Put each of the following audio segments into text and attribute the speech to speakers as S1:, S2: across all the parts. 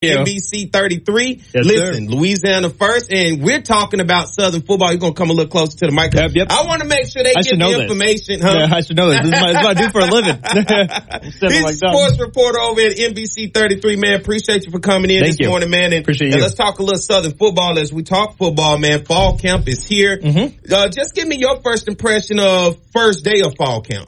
S1: NBC 33.
S2: Yes,
S1: Listen,
S2: sir.
S1: Louisiana first, and we're talking about Southern football. You're going to come a little closer to the mic.
S2: Yep.
S1: I want to make sure they get the information. Huh?
S2: Yeah, I should know this. This is what I do for a living.
S1: He's a sports reporter over at NBC 33, man. Appreciate you for coming in this morning, man. And,
S2: Appreciate you.
S1: And let's talk a little Southern football as we talk football, man. Fall camp is here. Just give me your first impression of first day of fall camp.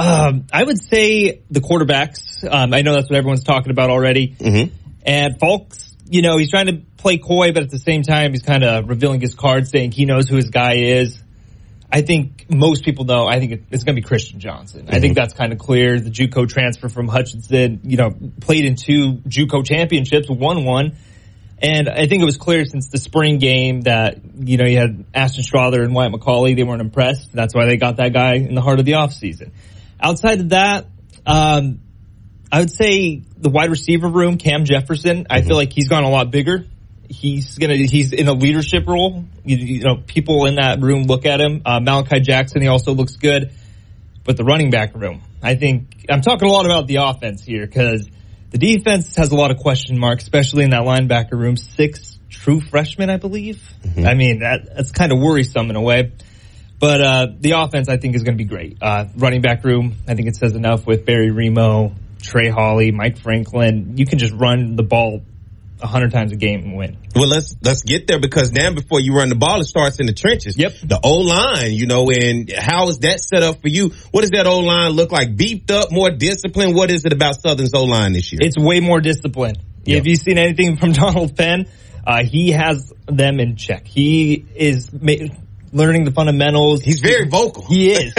S2: I would say the quarterbacks. I know that's what everyone's talking about already. And Falk's, he's trying to play coy, but at the same time, he's kind of revealing his cards, saying he knows who his guy is. I think most people know. I think it's going to be Christian Johnson. I think that's kind of clear. The JUCO transfer from Hutchinson, played in 2 JUCO championships, won one. And I think it was clear since the spring game that, you had Ashton Strother and Wyatt McCauley. They weren't impressed. That's why they got that guy in the heart of the offseason. Outside of that, I would say the wide receiver room, Cam Jefferson. I feel like he's gone a lot bigger. He's in a leadership role. People in that room look at him. Malachi Jackson, he also looks good. But the running back room, I think I'm talking a lot about the offense here because the defense has a lot of question marks, especially in that linebacker room. 6 true freshmen, I believe. I mean, that's kind of worrisome in a way. But the offense, I think, is going to be great. Running back room, I think it says enough with Barry Remo, Trey Hawley, Mike Franklin. You can just run the ball 100 times a game and win.
S1: Well, let's get there because now before you run the ball, it starts in the trenches.
S2: Yep.
S1: The O-line, and how is that set up for you? What does that O-line look like? Beefed up, more disciplined? What is it about Southern's O-line this year?
S2: It's way more disciplined. Yep. Have you seen anything from Donald Penn? He has them in check. He is learning the fundamentals.
S1: He's very vocal.
S2: He is.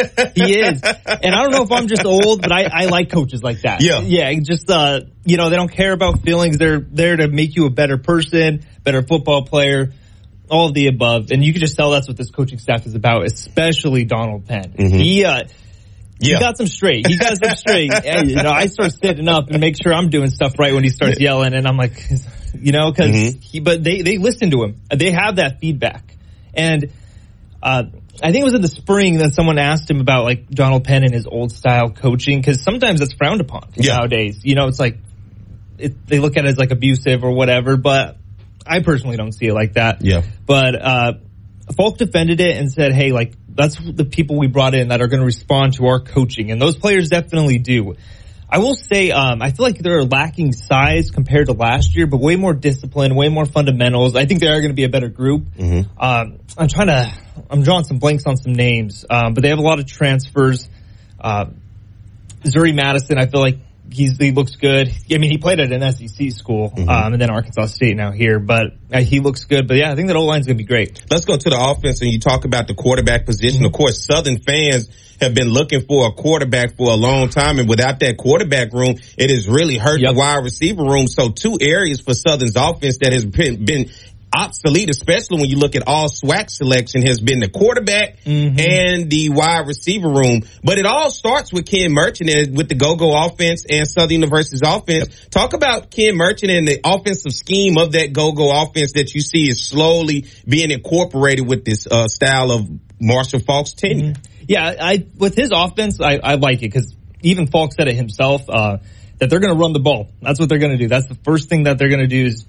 S2: And I don't know if I'm just old, but I like coaches like that. Yeah, just, they don't care about feelings. They're there to make you a better person, better football player, all of the above. And you can just tell that's what this coaching staff is about, especially Donald Penn. He got some straight. He got some straight. I start sitting up and make sure I'm doing stuff right when he starts yelling. And I'm like, but they listen to him. They have that feedback. And, I think it was in the spring that someone asked him about like Donald Penn and his old style coaching because sometimes that's frowned upon nowadays. It's like they look at it as like abusive or whatever, but I personally don't see it like that.
S1: Yeah.
S2: But Falk defended it and said, hey, like that's the people we brought in that are going to respond to our coaching, and those players definitely do. I will say, I feel like they're lacking size compared to last year, but way more discipline, way more fundamentals. I think they are going to be a better group. I'm drawing some blanks on some names, but they have a lot of transfers. Zuri Madison, I feel like he looks good. I mean, he played at an SEC school, and then Arkansas State now here, but he looks good. But yeah, I think that O-line's going to be great.
S1: Let's go to the offense, and you talk about the quarterback position. Of course, Southern fans have been looking for a quarterback for a long time, and without that quarterback room, it has really hurt the wide receiver room. So 2 areas for Southern's offense that has been obsolete, especially when you look at all SWAC selection, has been the quarterback and the wide receiver room. But it all starts with Ken Merchant with the go-go offense and Southern University's offense. Talk about Ken Merchant and the offensive scheme of that go-go offense that you see is slowly being incorporated with this style of Marshall Falk's tenure.
S2: Yeah, with his offense, I like it because even Falk said it himself that they're going to run the ball. That's what they're going to do. That's the first thing that they're going to do is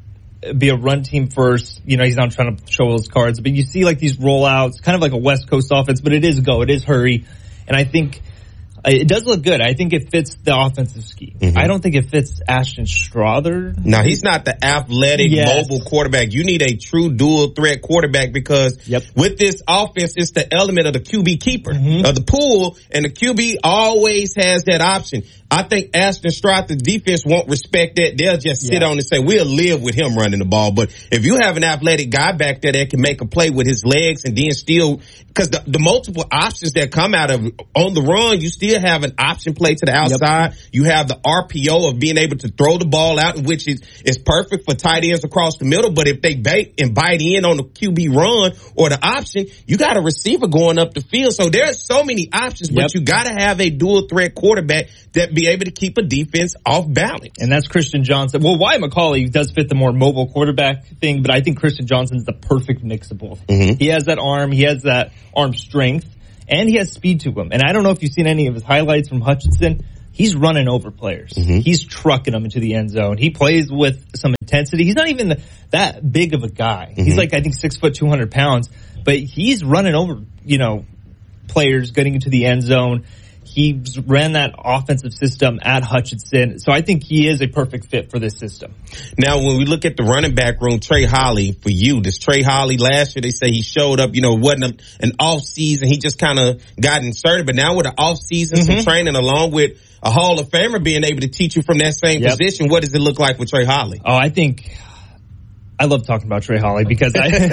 S2: be a run team first. He's not trying to show those cards, but you see like these rollouts, kind of like a West Coast offense, but it is hurry. And I think it does look good. I think it fits the offensive scheme. I don't think it fits Ashton Strother.
S1: No, he's not the athletic, mobile quarterback. You need a true dual threat quarterback because with this offense, it's the element of the QB keeper of the pool, and the QB always has that option. I think Ashton Strother's defense won't respect that. They'll just sit on and say, we'll live with him running the ball. But if you have an athletic guy back there that can make a play with his legs and then still, because the multiple options that come out of on the run, you still have an option play to the outside. You have the RPO of being able to throw the ball out, which is perfect for tight ends across the middle. But if they bite in on the QB run or the option, you got a receiver going up the field. So there's so many options, but you got to have a dual threat quarterback that be able to keep a defense off balance.
S2: And that's Christian Johnson. Well, Wyatt McCauley does fit the more mobile quarterback thing, but I think Christian Johnson's the perfect mix of both. He has that arm, he has that arm strength, and he has speed to him. And I don't know if you've seen any of his highlights from Hutchinson. he's running over players. He's trucking them into the end zone. He plays with some intensity. He's not even that big of a guy. He's like, I think 6 foot, 200 pounds, but he's running over, players getting into the end zone. He ran that offensive system at Hutchinson. So I think he is a perfect fit for this system.
S1: Now, when we look at the running back room, Trey Holly, for you, does Trey Holly, last year they say he showed up, it wasn't an off season. He just kind of got inserted. But now with an off season, some training along with a Hall of Famer being able to teach you from that same position, what does it look like with Trey Holly?
S2: Oh, I love talking about Trey Holly because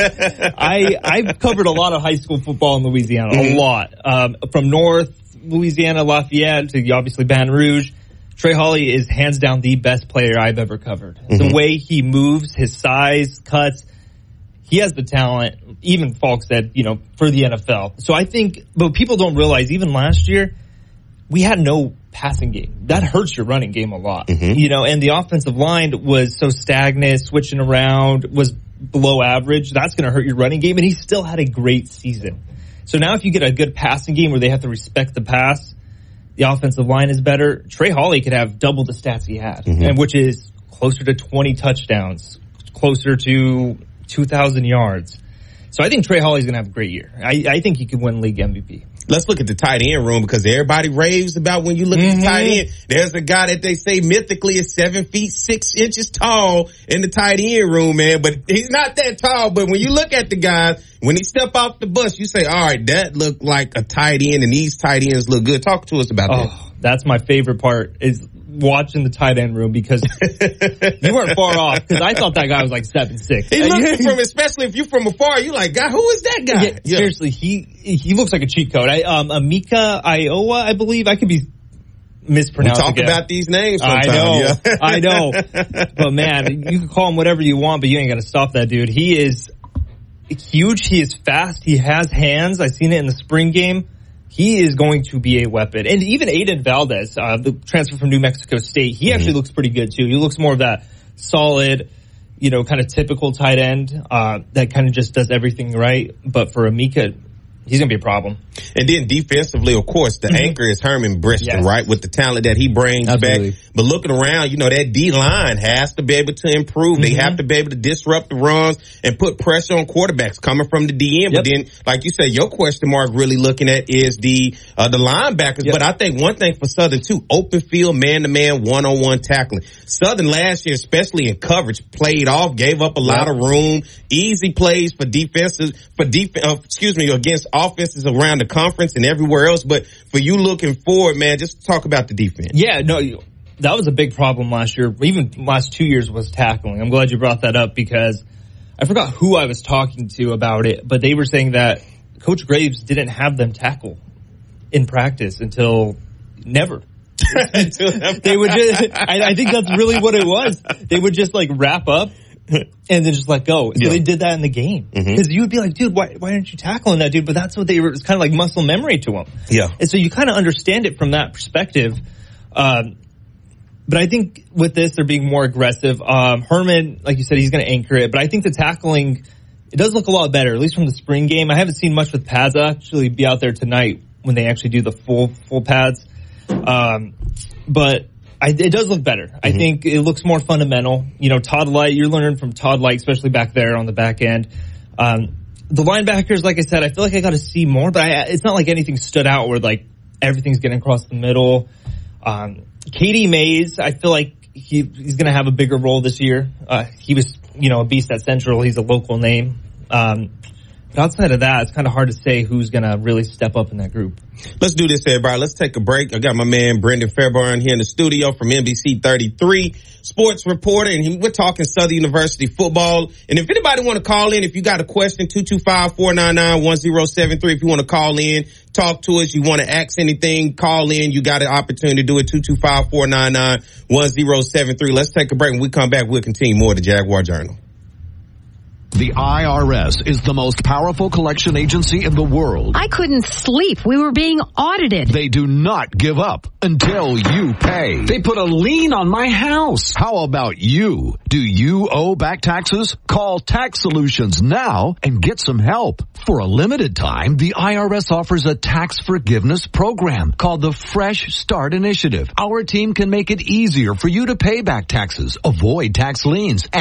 S2: I've covered a lot of high school football in Louisiana, a lot. From North Louisiana, Lafayette, to obviously Baton Rouge. Trey Holly is hands down the best player I've ever covered. The way he moves, his size, cuts, he has the talent, even Falk said, for the NFL. So I think, but people don't realize, even last year, we had no passing game. That hurts your running game a lot, and the offensive line was so stagnant, switching around, was below average. That's going to hurt your running game, and he still had a great season. So now if you get a good passing game where they have to respect the pass, the offensive line is better. Trey Holly could have double the stats he had, and which is closer to 20 touchdowns, closer to 2,000 yards. So I think Trey Holly's going to have a great year. I think he could win league MVP.
S1: Let's look at the tight end room because everybody raves about when you look at the tight end. There's a guy that they say mythically is 7 feet 6 inches tall in the tight end room, man. But he's not that tall. But when you look at the guys, when he step off the bus, you say, all right, that looked like a tight end and these tight ends look good. Talk to us about that.
S2: That's my favorite part is watching the tight end room because you weren't far off because I thought that guy was like 7'6".
S1: He looks from, especially if you're from afar, you're like, God, who is that guy?
S2: Yeah. Seriously, he looks like a cheat code. Amika Iowa, I believe. I could be mispronouncing.
S1: We talk about these names sometimes.
S2: I know. But man, you can call him whatever you want, but you ain't gonna stop that dude. He is huge. He is fast. He has hands. I seen it in the spring game. He is going to be a weapon. And even Aiden Valdez, the transfer from New Mexico State, he actually looks pretty good too. He looks more of that solid, kind of typical tight end that kind of just does everything right. But for Amika, he's going to be a problem.
S1: And then defensively, of course, the anchor is Herman Bristol, right? With the talent that he brings back. But looking around, that D-line has to be able to improve. They have to be able to disrupt the runs and put pressure on quarterbacks coming from the DM. But then, like you said, your question mark really looking at is the linebackers. But I think one thing for Southern, too, open field, man-to-man, one-on-one tackling. Southern last year, especially in coverage, played off, gave up a lot of room, easy plays for against offenses around the conference and everywhere else. But for you looking forward, man, just talk about the defense.
S2: Yeah, no, that was a big problem last year. Even last 2 years was tackling. I'm glad you brought that up because I forgot who I was talking to about it, but they were saying that Coach Graves didn't have them tackle in practice until never. They would just, I think that's really what it was. They would just wrap up and then just let go. So they did that in the game. Because you would be like, dude, why aren't you tackling that dude? But that's what they were, it's kind of like muscle memory to them.
S1: Yeah.
S2: And so you kind of understand it from that perspective. But I think with this, they're being more aggressive. Herman, like you said, he's going to anchor it. But I think the tackling, it does look a lot better, at least from the spring game. I haven't seen much with pads. I'll actually be out there tonight when they actually do the full pads. But it does look better. I think it looks more fundamental. Todd Light, you're learning from Todd Light, especially back there on the back end. The linebackers, like I said, I feel like I got to see more, but it's not like anything stood out where everything's getting across the middle. Katie Mays, I feel like he's going to have a bigger role this year. He was, a beast at Central. He's a local name. But outside of that, it's kind of hard to say who's going to really step up in that group.
S1: Let's do this, everybody. Let's take a break. I got my man Brendan Fairbairn here in the studio from NBC 33, sports reporter, and we're talking Southern University football. And if anybody want to call in, if you got a question, 225-499-1073. If you want to call in, talk to us, you want to ask anything, call in. You got an opportunity to do it, 225-499-1073. Let's take a break. When we come back, we'll continue more of the Jaguar Journal.
S3: The IRS is the most powerful collection agency in the world.
S4: I couldn't sleep. We were being audited.
S3: They do not give up until you pay.
S5: They put a lien on my house.
S3: How about you? Do you owe back taxes? Call Tax Solutions now and get some help. For a limited time, the IRS offers a tax forgiveness program called the Fresh Start Initiative. Our team can make it easier for you to pay back taxes, avoid tax liens,